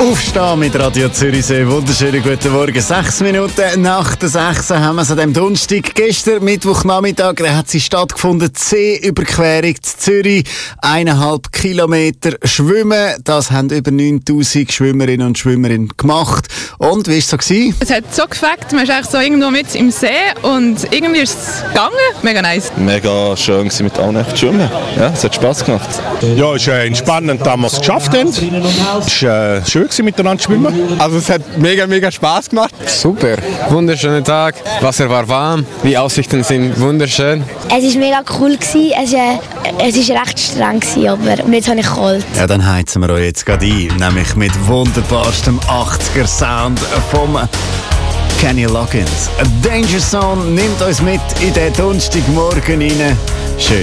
Aufstehen mit Radio Zürichsee. Wunderschönen guten Morgen. 6 Minuten nach der 6 haben wir es an dem Donnerstag. Gestern, Mittwochnachmittag, da hat sie stattgefunden. Die Seeüberquerung in Zürich. 1,5 Kilometer Schwimmen. Das haben über 9000 Schwimmerinnen und Schwimmer gemacht. Und, wie war es so gewesen? Es hat so gefällt. Man ist eigentlich so irgendwo mit im See und irgendwie ist es gegangen. Mega nice. Mega schön mit allen zu schwimmen. Ja, es hat Spass gemacht. Ja, es ist entspannend, dass wir es geschafft haben. Es war schön miteinander zu schwimmen. Also es hat mega Spaß gemacht. Super, wunderschöner Tag. Wasser war warm, die Aussichten sind wunderschön. Es war mega cool, es war recht streng, aber jetzt habe ich kalt. Ja, dann heizen wir euch jetzt gerade ein, nämlich mit wunderbarstem 80er-Sound vom Kenny Loggins. A Danger Zone nimmt uns mit in den Donnerstagmorgen rein. Schön.